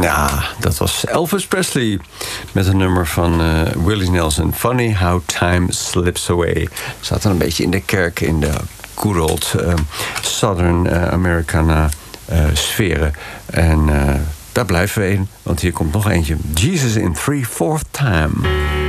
Ja, dat was Elvis Presley met een nummer van Willie Nelson. Funny How Time Slips Away. Zat dan een beetje in de kerk in de good old Southern Americana sferen. En daar blijven we in, want hier komt nog eentje. Jesus in 3/4 time.